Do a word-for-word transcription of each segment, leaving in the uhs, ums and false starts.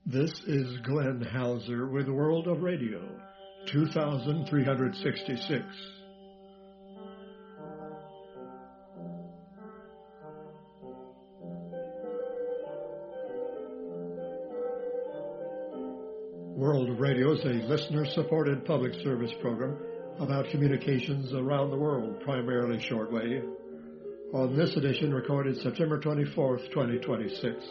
This is Glenn Hauser with World of Radio, two thousand three hundred sixty-six. World of Radio is a listener-supported public service program about communications around the world, primarily shortwave. On this edition, recorded September twenty-fourth, twenty twenty-six,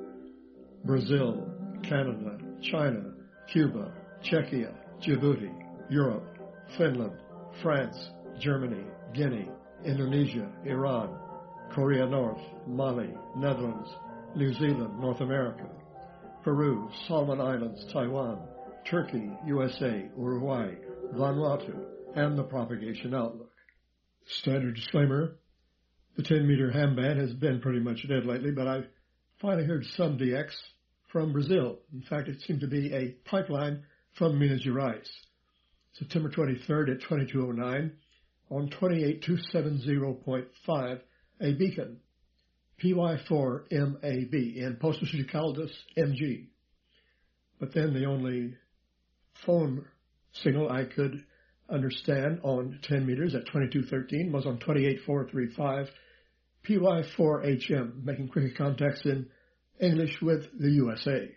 Brazil, Canada, China, Cuba, Czechia, Djibouti, Europe, Finland, France, Germany, Guinea, Indonesia, Iran, Korea North, Mali, Netherlands, New Zealand, North America, Peru, Solomon Islands, Taiwan, Turkey, U S A, Uruguay, Vanuatu, and the propagation outlook. Standard disclaimer, the ten-meter ham band has been pretty much dead lately, but I've finally heard some D X from Brazil. In fact, it seemed to be a pipeline from Minas Gerais. September twenty-third at twenty-two oh nine on twenty-eight two seventy point five, a beacon, P Y four M A B, in Poços de Caldas, M G. But then the only phone signal I could understand on ten meters at twenty-two thirteen was on twenty-eight four thirty-five, P Y four H M, making quicker contacts in English with the U S A.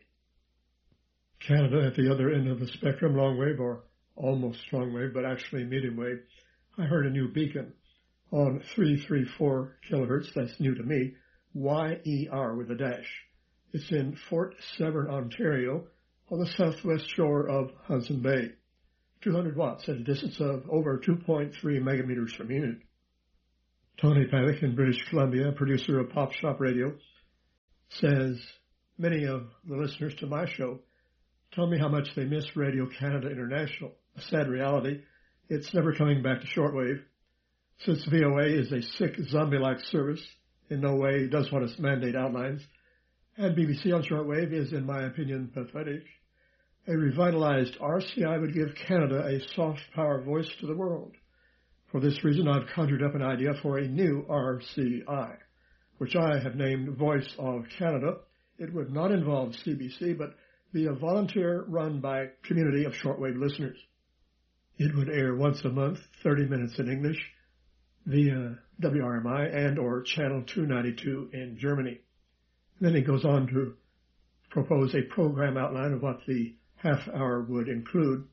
Canada at the other end of the spectrum, long wave or almost strong wave, but actually medium wave, I heard a new beacon on three thirty-four kilohertz, that's new to me, Y E R with a dash. It's in Fort Severn, Ontario, on the southwest shore of Hudson Bay. two hundred watts at a distance of over two point three megameters per minute. Tony Pavick in British Columbia, producer of Pop Shop Radio, says many of the listeners to my show tell me how much they miss Radio Canada International. A sad reality, it's never coming back to shortwave. Since V O A is a sick, zombie-like service, in no way does what its mandate outlines, and B B C on shortwave is, in my opinion, pathetic, a revitalized R C I would give Canada a soft power voice to the world. For this reason, I've conjured up an idea for a new R C I, which I have named Voice of Canada. It would not involve C B C, but be a volunteer run by community of shortwave listeners. It would air once a month, thirty minutes in English, via W R M I and or Channel two ninety-two in Germany. Then he goes on to propose a program outline of what the half hour would include.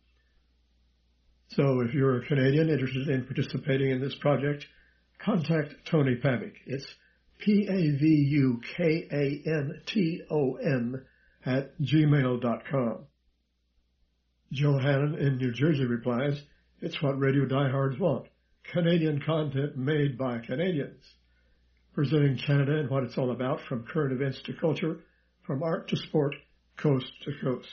So if you're a Canadian interested in participating in this project, contact Tony Pavick. It's P A V U K A N T O N at gmail dot com. Joe Hannon in New Jersey replies, it's what radio diehards want, Canadian content made by Canadians, presenting Canada and what it's all about, from current events to culture, from art to sport, coast to coast.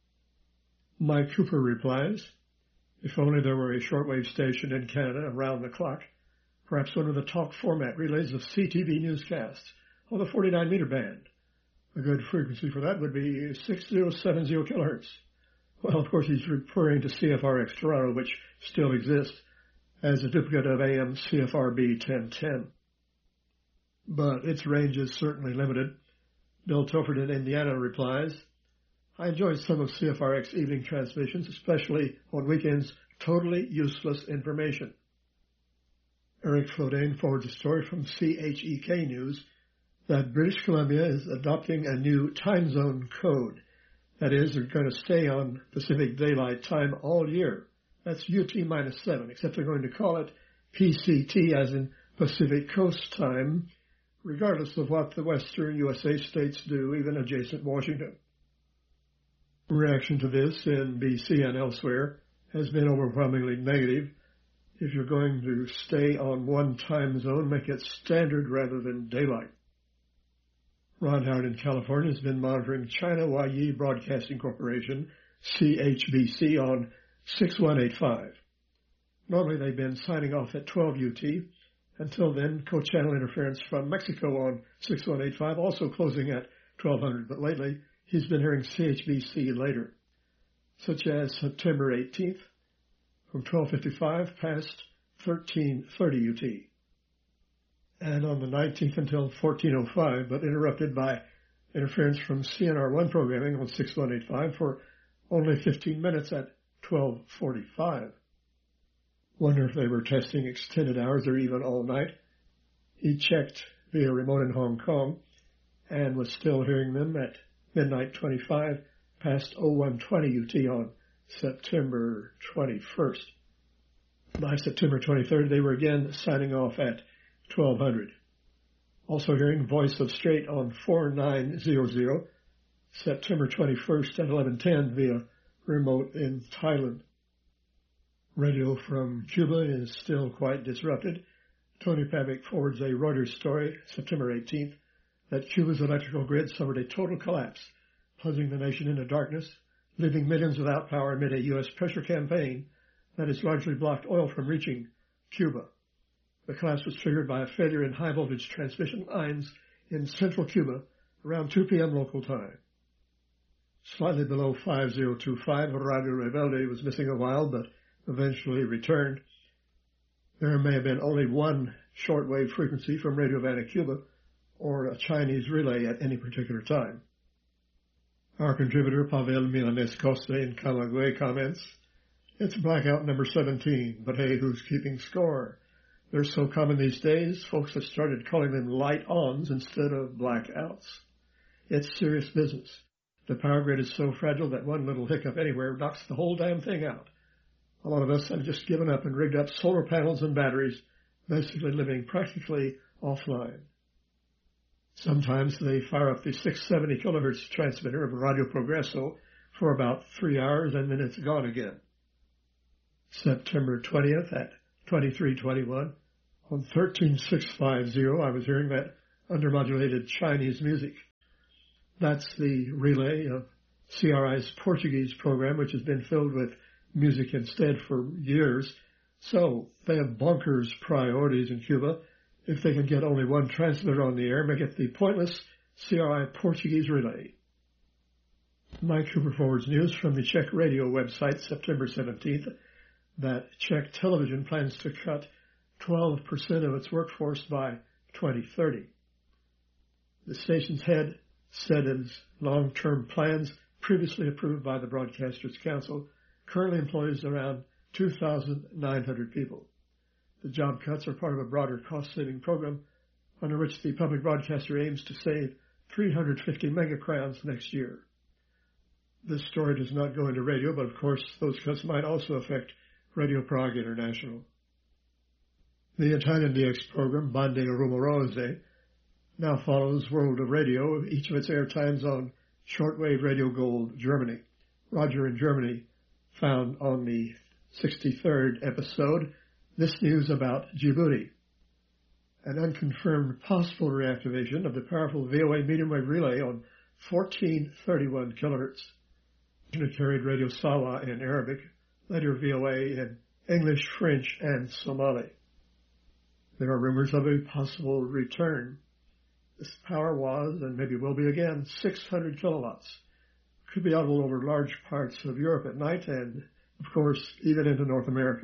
Mike Cooper replies, if only there were a shortwave station in Canada around the clock, perhaps one of the talk format relays of C T V newscasts on the forty-nine meter band. A good frequency for that would be six thousand seventy kilohertz. Well, of course, he's referring to C F R X Toronto, which still exists as a duplicate of A M C F R B ten ten. But its range is certainly limited. Bill Tilford in Indiana replies, I enjoyed some of C F R X evening transmissions, especially on weekends, totally useless information. Eric Flodane forwards a story from C H E K News that British Columbia is adopting a new time zone code. That is, they're going to stay on Pacific Daylight Time all year. That's U T minus seven, except they're going to call it P C T, as in Pacific Coast Time, regardless of what the western U S A states do, even adjacent Washington. Reaction to this in B C and elsewhere has been overwhelmingly negative. If you're going to stay on one time zone, make it standard rather than daylight. Ron Howard in California has been monitoring China Huayi Broadcasting Corporation, C H B C, on six one eight five. Normally they've been signing off at twelve U T. Until then, co-channel interference from Mexico on six one eight five, also closing at twelve hundred, but lately he's been hearing C H B C later, such as September eighteenth from twelve fifty-five past thirteen thirty U T. And on the nineteenth until fourteen oh five, but interrupted by interference from C N R one programming on six one eight five for only fifteen minutes at twelve forty-five. Wonder if they were testing extended hours or even all night. He checked via remote in Hong Kong and was still hearing them at midnight twenty-five past oh one twenty U T on September twenty-first. By September twenty-third, they were again signing off at twelve hundred. Also hearing Voice of Strait on four nine zero zero, September twenty-first at eleven ten via remote in Thailand. Radio from Cuba is still quite disrupted. Tony Pavic forwards a Reuters story, September eighteenth, that Cuba's electrical grid suffered a total collapse, plunging the nation into darkness, leaving millions without power amid a U S pressure campaign that has largely blocked oil from reaching Cuba. The collapse was triggered by a failure in high-voltage transmission lines in central Cuba around two p.m. local time. Slightly below five oh two five, Radio Rebelde was missing a while, but eventually returned. There may have been only one shortwave frequency from Radio Havana, Cuba, or a Chinese relay at any particular time. Our contributor, Pavel Milanes Costa in Camagüey, comments, "It's blackout number seventeen, but hey, who's keeping score? They're so common these days, folks have started calling them light-ons instead of blackouts. It's serious business. The power grid is so fragile that one little hiccup anywhere knocks the whole damn thing out. A lot of us have just given up and rigged up solar panels and batteries, basically living practically offline. Sometimes they fire up the six seventy kilohertz transmitter of Radio Progreso for about three hours and then it's gone again." September twentieth at twenty-three twenty-one, on thirteen six fifty, I was hearing that undermodulated Chinese music. That's the relay of C R I's Portuguese program, which has been filled with music instead for years. So they have bonkers priorities in Cuba. If they can get only one transmitter on the air, make it the pointless C R I Portuguese relay. Mike Cooper forwards news from the Czech radio website, September seventeenth, that Czech television plans to cut twelve percent of its workforce by twenty thirty. The station's head said its long-term plans, previously approved by the Broadcasters Council, currently employs around two thousand nine hundred people. The job cuts are part of a broader cost-saving program under which the public broadcaster aims to save three hundred fifty megacrowns next year. This story does not go into radio, but of course those cuts might also affect Radio Prague International. The Italian D X program, Bande Rumorose, now follows World of Radio, each of its airtimes on shortwave Radio Gold, Germany. Roger in Germany found on the sixty-third episode this news about Djibouti, an unconfirmed possible reactivation of the powerful V O A medium wave relay on fourteen thirty-one kilohertz. It carried Radio Sawa in Arabic, later V O A in English, French, and Somali. There are rumors of a possible return. This power was, and maybe will be again, six hundred kilowatts. Could be audible over large parts of Europe at night and, of course, even into North America.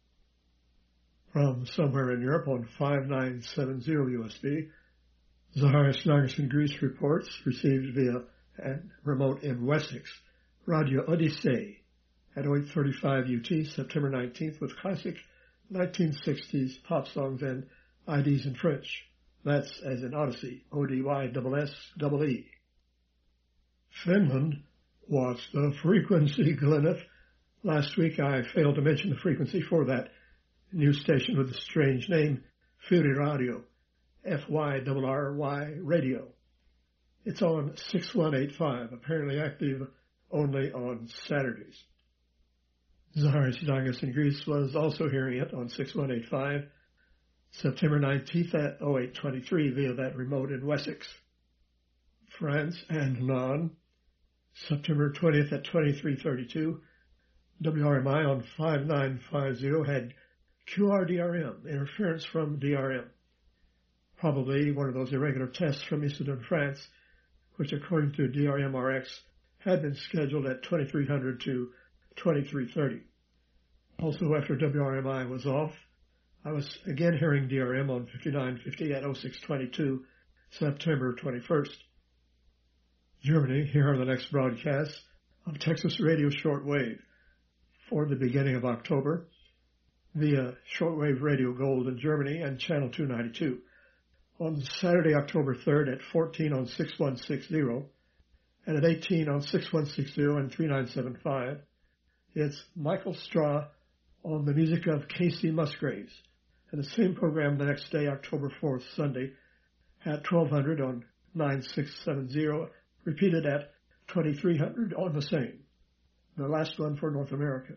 From somewhere in Europe on five nine seven zero U S B, Zaharis Nagas in Greece reports, received via a remote in Wessex, Radio Odyssey at oh eight thirty-five U T, September nineteenth, with classic nineteen sixties pop songs and I Ds in French. That's as in Odyssey, O D Y S S E E. Finland, what's the frequency, Glyneth? Last week I failed to mention the frequency for that new station with the strange name, Fyri Radio, F Y R R Y Radio. It's on six one eight five, apparently active only on Saturdays. Zaharis Nagas in Greece was also hearing it on six one eight five, September nineteenth at oh eight twenty-three via that remote in Wessex. France and Non, September twentieth at twenty-three thirty-two, W R M I on five nine five zero had Q R D R M, interference from D R M. Probably one of those irregular tests from Issoudun, France, which according to D R M R X had been scheduled at twenty-three hundred to twenty-three thirty. Also, after W R M I was off, I was again hearing D R M on fifty-nine fifty at oh six twenty-two, September twenty-first. Germany, here are the next broadcasts of Texas Radio Shortwave for the beginning of October via Shortwave Radio Gold in Germany and Channel two ninety-two. On Saturday, October third at fourteen on six one six zero and at eighteen on six one six zero and three nine seven five, it's Michael Straw on the music of Casey Musgraves. And the same program the next day, October fourth, Sunday, at twelve hundred on nine six seven zero, repeated at twenty-three hundred on the same. The last one for North America.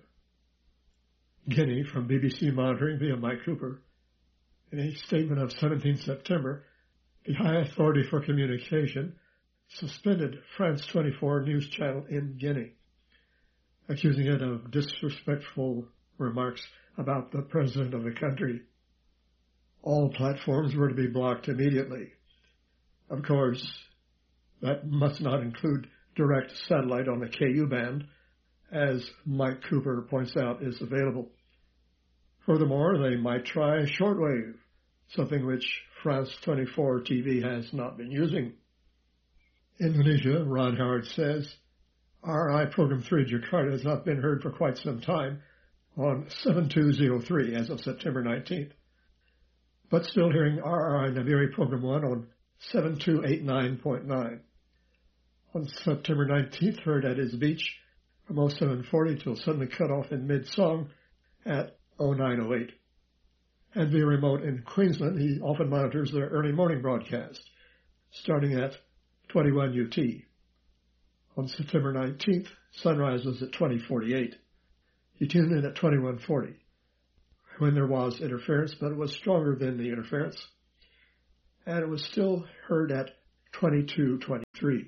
Guinea, from B B C Monitoring via Mike Cooper. In a statement of seventeenth September, the High Authority for Communication suspended France twenty-four news channel in Guinea, accusing it of disrespectful remarks about the president of the country. All platforms were to be blocked immediately. Of course, that must not include direct satellite on the K U band, as Mike Cooper points out is available. Furthermore, they might try shortwave, something which France twenty-four T V has not been using. Indonesia, Ron Howard says, R I Program three Jakarta has not been heard for quite some time on seven two zero three as of September nineteenth, but still hearing R R I Naviri Program one on seven two eight nine point nine. On September nineteenth, heard at his beach from oh seven forty till suddenly cut off in mid-song at oh nine oh eight. And via remote in Queensland, he often monitors their early morning broadcast, starting at twenty-one U T. On September nineteenth, sunrise was at twenty forty-eight. He tuned in at twenty-one forty, when there was interference, but it was stronger than the interference, and it was still heard at twenty-two twenty-three.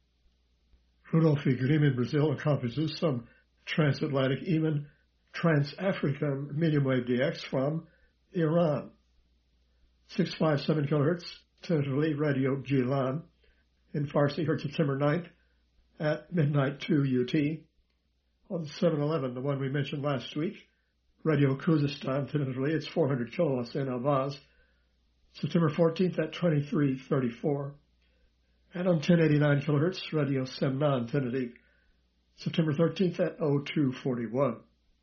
Rudolph Grimm in Brazil accomplishes some transatlantic, even trans-African medium wave D X from Iran. six fifty-seven kilohertz, tentatively Radio Jilan, in Farsi, heard September ninth at midnight two U T. On seven eleven, the one we mentioned last week, Radio Khuzestan, tentatively, it's four hundred kilowatts in Avaz, September fourteenth at twenty-three thirty-four. And on ten eighty-nine kilohertz, Radio Semnan, tentative, September thirteenth at oh two forty-one.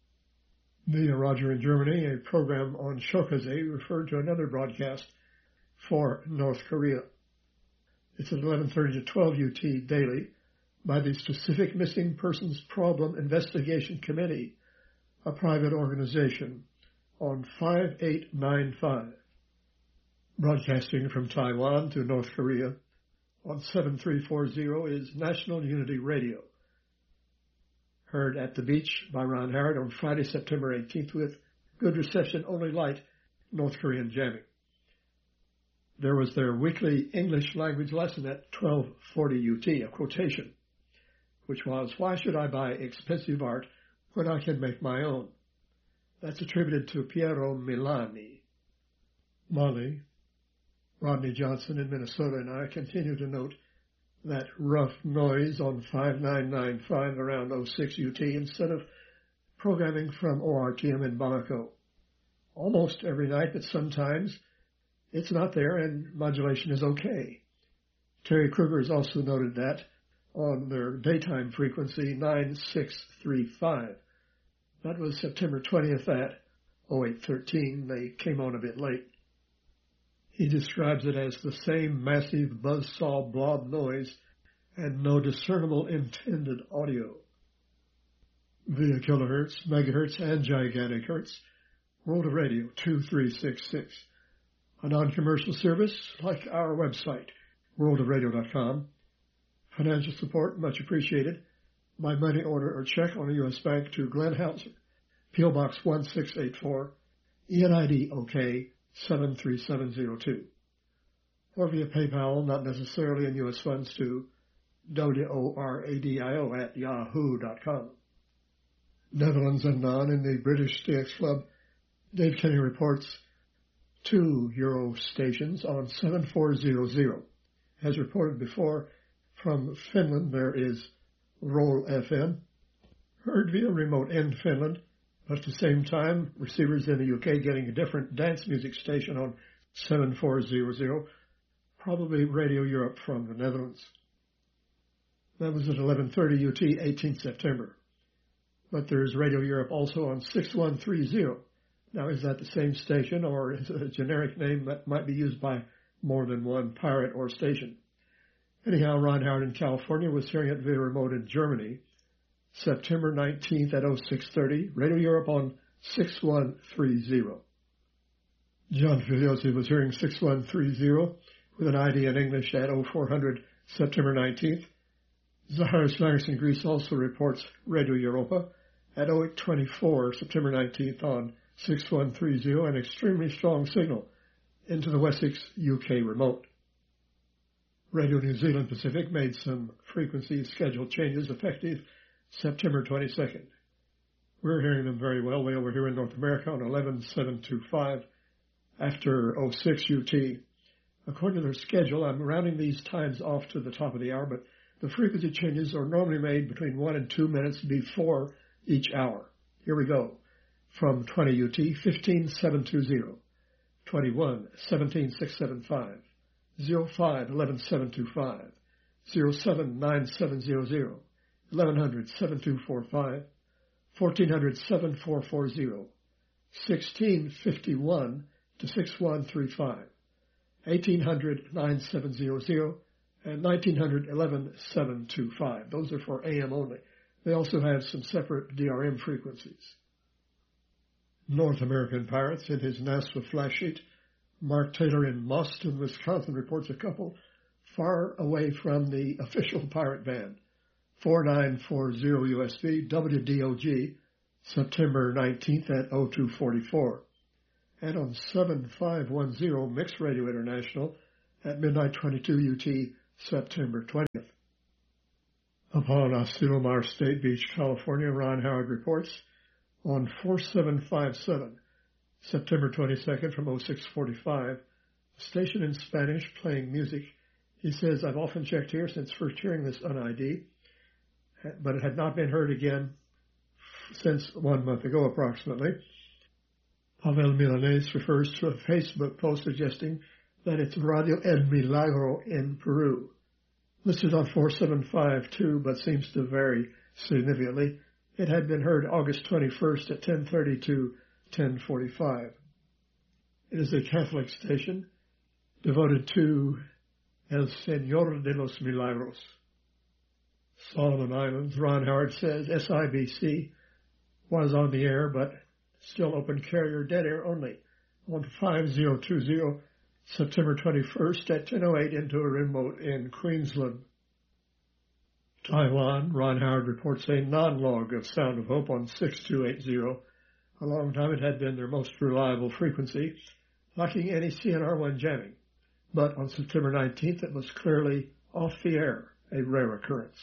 Via Roger in Germany, a program on Shokaze referred to another broadcast for North Korea. It's at eleven thirty to twelve U T daily by the Specific Missing Persons Problem Investigation Committee, a private organization, on five eight nine five. Broadcasting from Taiwan to North Korea on seven three four zero is National Unity Radio. Heard at the beach by Ron Howard on Friday, September eighteenth with good reception, only light North Korean jamming. There was their weekly English language lesson at twelve forty U T, a quotation, which was, "Why should I buy expensive art when I can make my own?" That's attributed to Piero Milani. Mali, Rodney Johnson in Minnesota, and I continue to note that rough noise on five nine nine five around oh six U T instead of programming from O R T M in Bamako. Almost every night, but sometimes it's not there and modulation is okay. Terry Kruger has also noted that on their daytime frequency nine six three five. That was September twentieth at oh eight thirteen. They came on a bit late. He describes it as the same massive buzzsaw blob noise and no discernible intended audio. Via kilohertz, megahertz, and gigantic hertz, World of Radio two three six six. A non-commercial service like our website, world of radio dot com. Financial support much appreciated by money order or check on a U S bank to Glenn Hauser, P O Box one six eight four, E N I D O K seven three seven zero two, or via PayPal, not necessarily in U S funds, to W O R A D I O at yahoo dot com. Netherlands and non in the British D X Club, Dave Kenny reports two Euro stations on seven four zero zero. As reported before, from Finland there is Roll F M, heard via remote in Finland, but at the same time, receivers in the U K getting a different dance music station on seven four zero zero, probably Radio Europe from the Netherlands. That was at eleven thirty U T, eighteenth September. But there's Radio Europe also on six one three zero. Now, is that the same station, or is it a generic name that might be used by more than one pirate or station? Anyhow, Ron Howard in California was hearing it via remote in Germany, September nineteenth at oh six thirty, Radio Europe on six one three zero. John Filiosi was hearing six one three zero with an I D in English at oh four hundred, September nineteenth. Zaharis Langers in Greece also reports Radio Europa at oh eight twenty-four, September nineteenth on six one three zero, an extremely strong signal into the Wessex U K remote. Radio New Zealand Pacific made some frequency schedule changes effective September twenty-second. We're hearing them very well way over here in North America on eleven seven twenty-five after oh six U T. According to their schedule, I'm rounding these times off to the top of the hour, but the frequency changes are normally made between one and two minutes before each hour. Here we go. From twenty U T, fifteen seven twenty, twenty-one seventeen six seventy-five, oh five eleven seven twenty-five, oh seven nine seven hundred, eleven hundred seven two four five, fourteen hundred seven four forty, sixteen fifty-one to six one three five, eighteen hundred nine seven hundred, and nineteen hundred eleven seven twenty-five. Those are for A M only. They also have some separate D R M frequencies. North American Pirates in his NASWA flash sheet, Mark Taylor in Boston, Wisconsin, reports a couple far away from the official pirate band. four nine four zero U S B, W D O G, September nineteenth at oh two forty-four. And on seven five one zero Mixed Radio International at midnight twenty-two U T, September twentieth. Upon Asilomar State Beach, California, Ron Howard reports on four seven five seven, September twenty-second from oh six forty-five, a station in Spanish playing music. He says, I've often checked here since first hearing this on I D, but it had not been heard again since one month ago approximately. Pavel Milanés refers to a Facebook post suggesting that it's Radio El Milagro in Peru. Listed on four seven five two, but seems to vary significantly. It had been heard August twenty-first at ten thirty to ten forty-five. It is a Catholic station devoted to El Señor de los Milagros. Solomon Islands, Ron Howard says S I B C was on the air, but still open carrier, dead air only, on five oh two oh, September twenty-first at ten oh eight into a remote in Queensland. Taiwan, Ron Howard reports a non-log of Sound of Hope on six two eight zero. A long time it had been their most reliable frequency, lacking any C N R one jamming. But on September nineteenth, it was clearly off the air, a rare occurrence.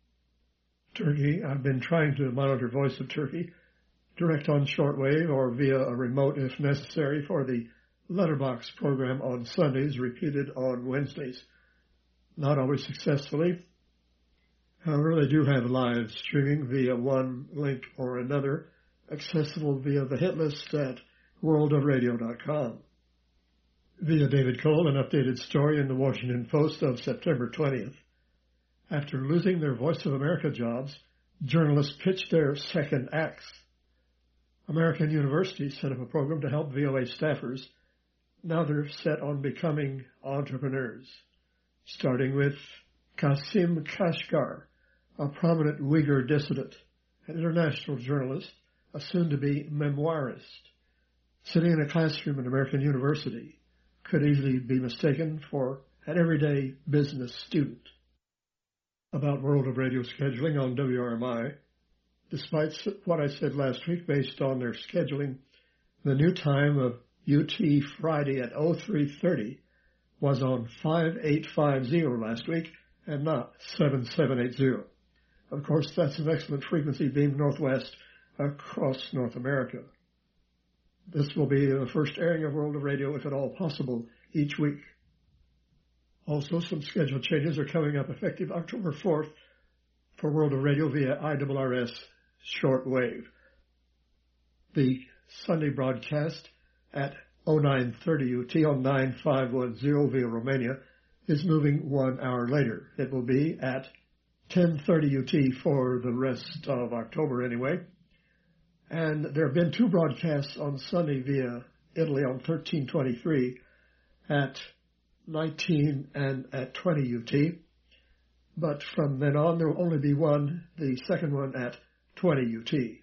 Turkey, I've been trying to monitor Voice of Turkey, direct on shortwave or via a remote if necessary for the Letterbox program on Sundays, repeated on Wednesdays. Not always successfully. However, they do have live streaming via one link or another, accessible via the hit list at world of radio dot com. Via David Cole, an updated story in the Washington Post of September twentieth. After losing their Voice of America jobs, journalists pitched their second acts. American universities set up a program to help V O A staffers. Now they're set on becoming entrepreneurs, starting with Kasim Kashgar, a prominent Uyghur dissident, an international journalist, a soon-to-be memoirist. Sitting in a classroom at American University could easily be mistaken for an everyday business student. About World of Radio scheduling on W R M I, despite what I said last week based on their scheduling, the new time of U T Friday at oh three thirty was on five eight five zero last week and not seven seven eight zero. Of course, that's an excellent frequency beam northwest across North America. This will be the first airing of World of Radio, if at all possible, each week. Also, some schedule changes are coming up effective October fourth for World of Radio via I R R S shortwave. The Sunday broadcast at oh nine thirty U T on nine five one zero via Romania is moving one hour later. It will be at ten thirty U T for the rest of October anyway. And there have been two broadcasts on Sunday via Italy on thirteen twenty-three at nineteen and at twenty U T. But from then on, there will only be one, the second one at twenty U T.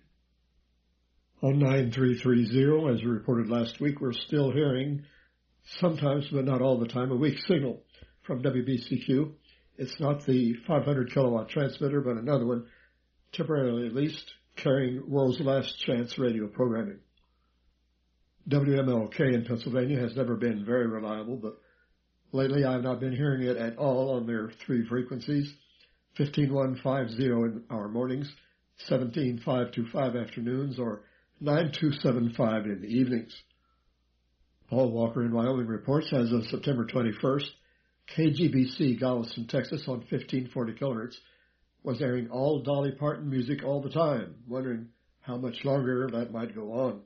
On nine three thirty, as we reported last week, we're still hearing, sometimes but not all the time, a weak signal from W B C Q. It's not the five hundred kilowatt transmitter, but another one, temporarily at least, carrying World's Last Chance radio programming. W M L K in Pennsylvania has never been very reliable, but lately I've not been hearing it at all on their three frequencies, fifteen one fifty in our mornings, seventeen five twenty-five afternoons, or nine two seven five in the evenings. Paul Walker in Wyoming reports as of September twenty-first, K G B C Galveston, Texas on fifteen forty kilohertz was airing all Dolly Parton music all the time, wondering how much longer that might go on.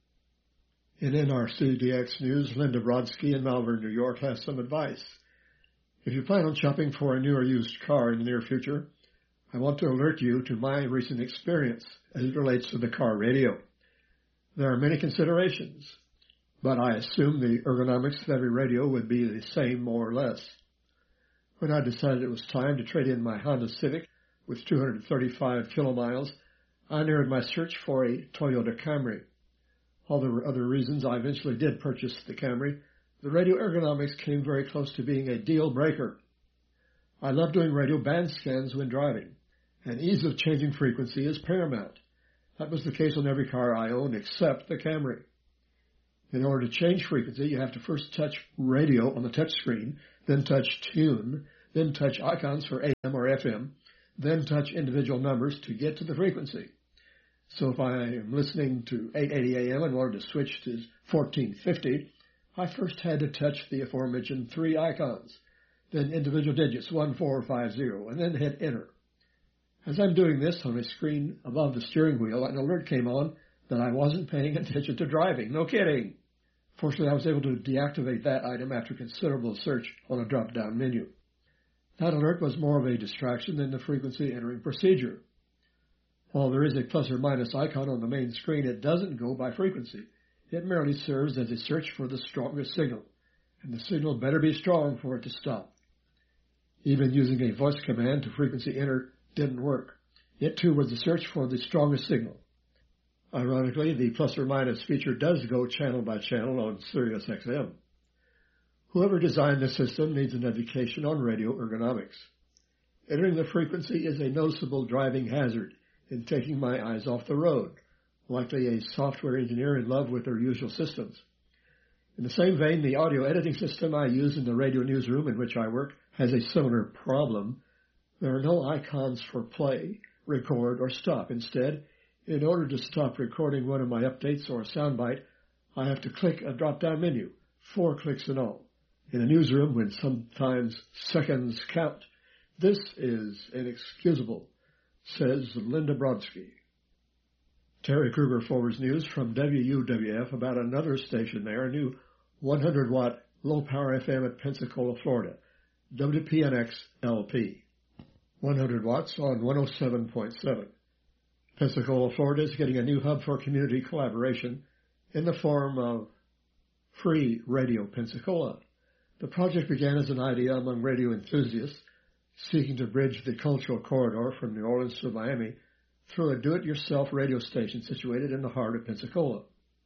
In N R C D X News, Linda Brodsky in Malvern, New York has some advice. If you plan on shopping for a new or used car in the near future, I want to alert you to my recent experience as it relates to the car radio. There are many considerations, but I assumed the ergonomics of every radio would be the same more or less. When I decided it was time to trade in my Honda Civic with two hundred thirty-five kilomiles, I narrowed my search for a Toyota Camry. All there were other reasons I eventually did purchase the Camry, the radio ergonomics came very close to being a deal breaker. I love doing radio band scans when driving, and ease of changing frequency is paramount. That was the case on every car I owned except the Camry. In order to change frequency, you have to first touch radio on the touch screen, then touch tune, then touch icons for A M or F M, then touch individual numbers to get to the frequency. So if I am listening to eight eighty A M and wanted to switch to fourteen fifty, I first had to touch the aforementioned three icons, then individual digits one four five zero, and then hit enter. As I'm doing this on a screen above the steering wheel, an alert came on that I wasn't paying attention to driving. No kidding. Fortunately, I was able to deactivate that item after considerable search on a drop-down menu. That alert was more of a distraction than the frequency entering procedure. While there is a plus or minus icon on the main screen, it doesn't go by frequency. It merely serves as a search for the strongest signal, and the signal better be strong for it to stop. Even using a voice command to frequency enter didn't work. It too was the search for the strongest signal. Ironically, the plus or minus feature does go channel by channel on Sirius X M. Whoever designed the system needs an education on radio ergonomics. Entering the frequency is a noticeable driving hazard in taking my eyes off the road, likely a software engineer in love with their usual systems. In the same vein, the audio editing system I use in the radio newsroom in which I work has a similar problem. There are no icons for play, record, or stop. Instead, in order to stop recording one of my updates or a soundbite, I have to click a drop-down menu, four clicks in all. In a newsroom, when sometimes seconds count, this is inexcusable, says Linda Brodsky. Terry Kruger forwards news from W U W F about another station there, a new one hundred watt low-power F M at Pensacola, Florida, W P N X L P, one hundred watts on one oh seven point seven. Pensacola, Florida is getting a new hub for community collaboration in the form of Free Radio Pensacola. The project began as an idea among radio enthusiasts seeking to bridge the cultural corridor from New Orleans to Miami through a do-it-yourself radio station situated in the heart of Pensacola.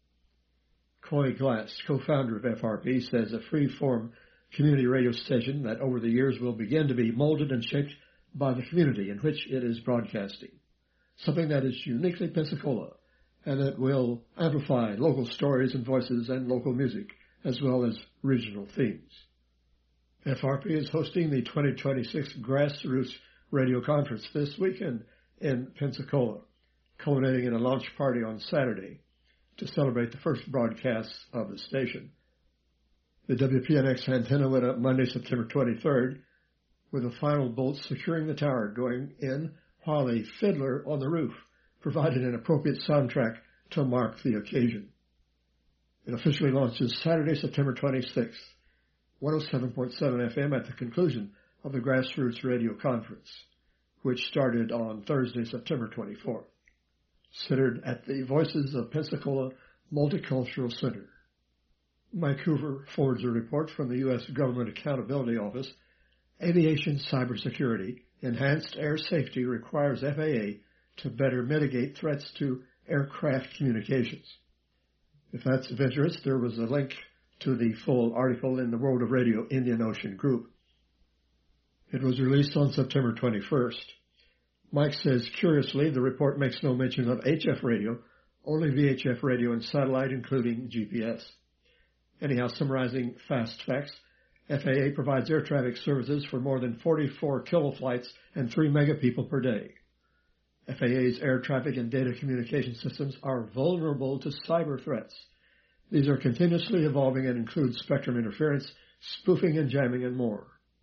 Coy Glass, co-founder of F R P, says a free-form community radio station that over the years will begin to be molded and shaped by the community in which it is broadcasting, something that is uniquely Pensacola, and that will amplify local stories and voices and local music, as well as regional themes. F R P is hosting the twenty twenty-six Grassroots Radio Conference this weekend in Pensacola, culminating in a launch party on Saturday to celebrate the first broadcasts of the station. The W P N X antenna went up Monday, September twenty-third, with a final bolt securing the tower going in, while a fiddler on the roof provided an appropriate soundtrack to mark the occasion. It officially launches Saturday, September twenty-sixth, one oh seven point seven F M at the conclusion of the Grassroots Radio Conference. which started on Thursday, September twenty-fourth, centered at the Voices of Pensacola Multicultural Center. Mike Hoover forwards a report from the U S Government Accountability Office. Aviation cybersecurity, enhanced air safety requires F A A to better mitigate threats to aircraft communications. If that's of interest, there was a link to the full article in the World of Radio Indian Ocean Group. It was released on September twenty-first. Mike says, curiously, the report makes no mention of H F radio, only V H F radio and satellite, including G P S. Anyhow, summarizing fast facts, F A A provides air traffic services for more than forty-four kiloflights and three megapeople per day. F A A's air traffic and data communication systems are vulnerable to cyber threats. These are continuously evolving and include spectrum interference, spoofing and jamming, and more.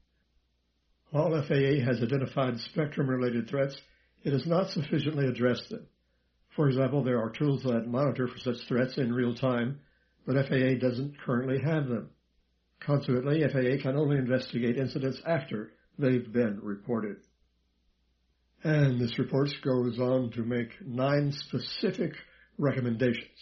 While F A A has identified spectrum-related threats, it has not sufficiently addressed them. For example, there are tools that monitor for such threats in real time, but F A A doesn't currently have them. Consequently, F A A can only investigate incidents after they've been reported. And this report goes on to make nine specific recommendations.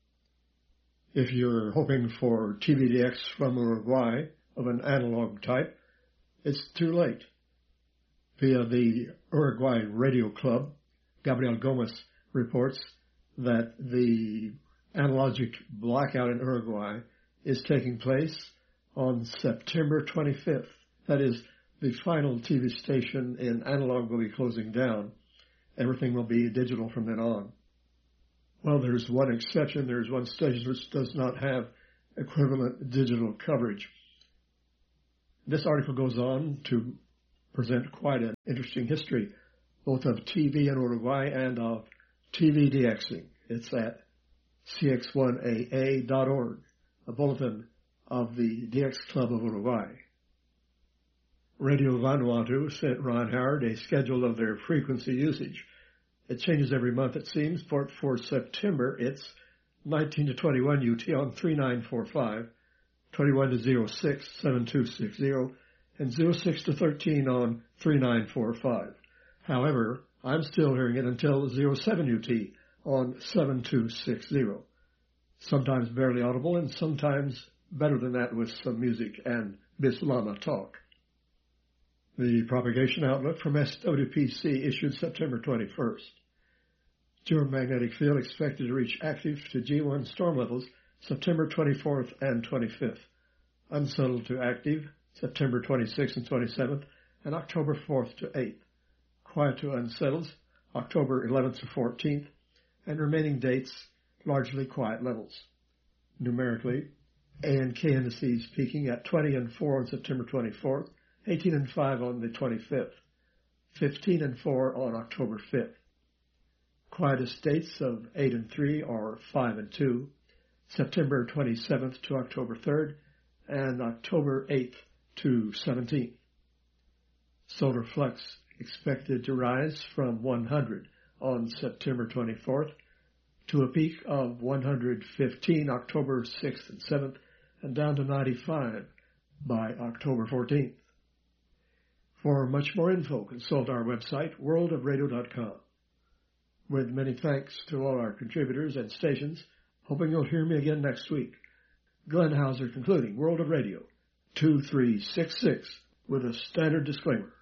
If you're hoping for T V D X from Uruguay of an analog type, it's too late. Via the Uruguay Radio Club, Gabriel Gomez reports that the analogic blackout in Uruguay is taking place on September twenty-fifth. That is, the final T V station in analog will be closing down. Everything will be digital from then on. Well, there's one exception. There's one station which does not have equivalent digital coverage. This article goes on to present quite an interesting history, both of T V in Uruguay and of T V DXing. It's at C X one A A dot org, a bulletin of the D X Club of Uruguay. Radio Vanuatu sent Ron Howard a schedule of their frequency usage. It changes every month, it seems, but for September it's nineteen to twenty-one U T on three nine four five, twenty-one to zero six seven two six zero, and zero six to thirteen on three nine four five. However, I'm still hearing it until zero seven U T on seven two six zero. Sometimes barely audible and sometimes better than that with some music and Bislama talk. The propagation outlook from S W P C issued September twenty-first. Geomagnetic field expected to reach active to G one storm levels September twenty-fourth and twenty-fifth. Unsettled to active September twenty-sixth and twenty-seventh, and October fourth to eighth. Quiet to unsettled October eleventh to fourteenth, and remaining dates largely quiet levels. Numerically, A and K indices peaking at twenty and four on September twenty-fourth, eighteen and five on the twenty-fifth, fifteen and four on October fifth. Quietest dates of eight and three are five and two, September twenty-seventh to October third, and October eighth to seventeenth. Solar flux expected to rise from one hundred on September twenty-fourth to a peak of one hundred fifteen October sixth and seventh, and down to ninety-five by October fourteenth. For much more info, consult our website, world of radio dot com. With many thanks to all our contributors and stations, hoping you'll hear me again next week. Glenn Hauser concluding World of Radio two three six six with a standard disclaimer.